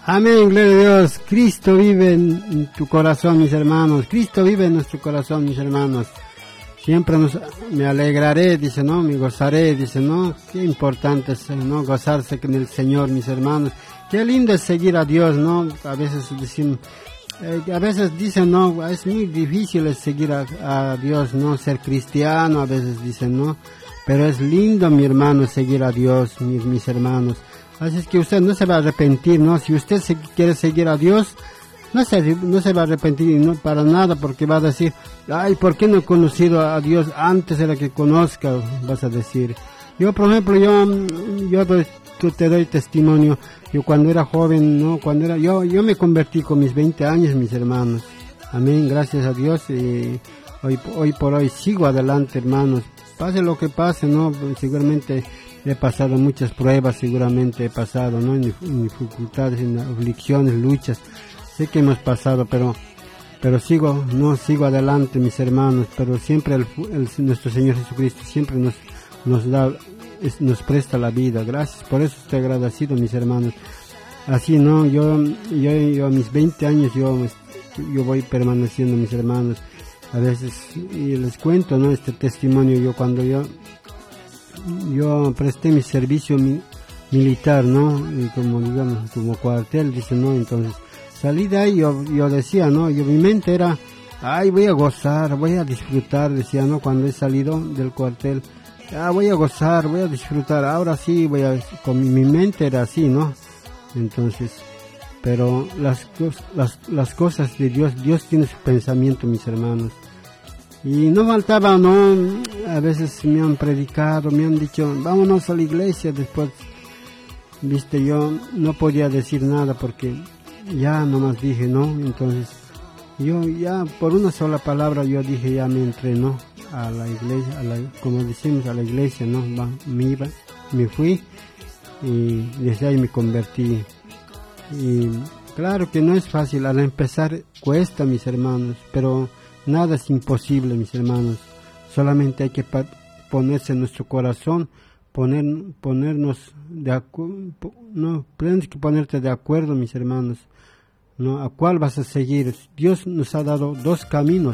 Amén, gloria a Dios. Cristo vive en tu corazón, mis hermanos. Cristo vive en nuestro corazón, mis hermanos. Siempre me alegraré, dice, ¿no? Me gozaré, dice, ¿no? Qué importante es, ¿no? Gozarse con el Señor, mis hermanos. Qué lindo es seguir a Dios, ¿no? A veces dicen, no, es muy difícil seguir a Dios, ¿no? Ser cristiano, a veces dicen, ¿no? Pero es lindo, mi hermano, seguir a Dios, mis hermanos. Así es que usted no se va a arrepentir, ¿no? Si usted quiere seguir a Dios, no se va a arrepentir, no para nada, porque va a decir, ay, ¿por qué no he conocido a Dios antes de la que conozca? Vas a decir. Yo, por ejemplo, te doy testimonio. Yo cuando era joven, ¿no? Yo me convertí con mis 20 años, mis hermanos. Amén, gracias a Dios. Y hoy por hoy sigo adelante, hermanos. Pase lo que pase, ¿no? Seguramente he pasado muchas pruebas, seguramente he pasado, ¿no? En dificultades, en aflicciones, luchas. Sé que hemos pasado, pero sigo adelante, mis hermanos. Pero siempre nuestro Señor Jesucristo siempre nos presta la vida. Gracias, por eso estoy agradecido, mis hermanos. Así, ¿no? Yo a mis 20 años yo voy permaneciendo, mis hermanos. A veces, y les cuento, ¿no? Este testimonio, cuando yo presté mi servicio militar, ¿no? Y como cuartel, dice, ¿no? Entonces, salí de ahí, yo decía, ¿no? Mi mente era, ay, voy a gozar, voy a disfrutar, decía, ¿no? Cuando he salido del cuartel, voy a gozar, voy a disfrutar, ahora sí con mi mente era así, ¿no? Entonces, pero las cosas de Dios tiene su pensamiento, mis hermanos. Y no faltaba, ¿no? A veces me han predicado, me han dicho, vámonos a la iglesia. Después, viste, yo no podía decir nada porque ya nomás dije, ¿no? Entonces, yo ya por una sola palabra yo dije, ya me entré, ¿no? A la iglesia, como decimos, a la iglesia, ¿no? Me fui y desde ahí me convertí. Y claro que no es fácil, al empezar cuesta, mis hermanos, pero nada es imposible, mis hermanos. Solamente hay que ponerse en nuestro corazón, ponernos de acuerdo, no, tienes que ponerte de acuerdo, mis hermanos, ¿no? ¿A cuál vas a seguir? Dios nos ha dado dos caminos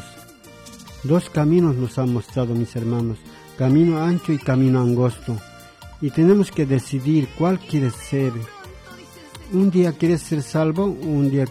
nos ha mostrado, mis hermanos, camino ancho y camino angosto, y tenemos que decidir cuál quieres ser. Un día quieres ser salvo, un día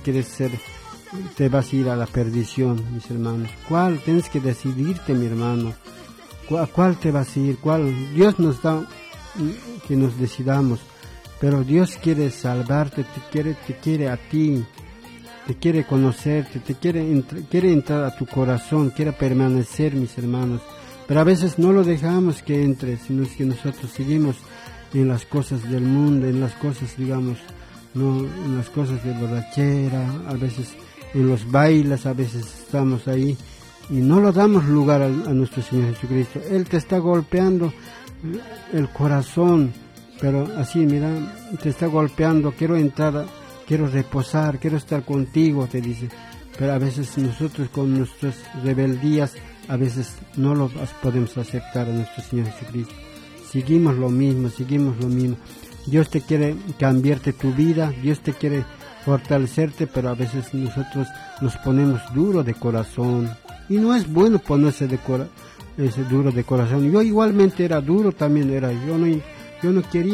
te vas a ir a la perdición, mis hermanos. ¿Cuál? Tienes que decidirte, mi hermano. ¿A cuál te vas a ir? ¿Cuál? Dios nos da que nos decidamos, pero Dios quiere salvarte, te quiere a ti, te quiere conocerte, quiere entrar a tu corazón, quiere permanecer, mis hermanos. Pero a veces no lo dejamos que entre, sino es que nosotros seguimos en las cosas del mundo, en las cosas, digamos, no, en las cosas de borrachera, a veces en los bailes, a veces estamos ahí y no lo damos lugar a nuestro Señor Jesucristo. Él te está golpeando el corazón, pero así, mira, te está golpeando, quiero reposar, quiero estar contigo, te dice. Pero a veces nosotros con nuestras rebeldías, a veces no lo podemos aceptar a nuestro Señor Jesucristo. Seguimos lo mismo. Dios te quiere cambiarte tu vida, Dios te quiere fortalecerte, pero a veces nosotros nos ponemos duro de corazón. Y no es bueno ponerse ese duro de corazón. Yo igualmente era duro, también era. Yo no quería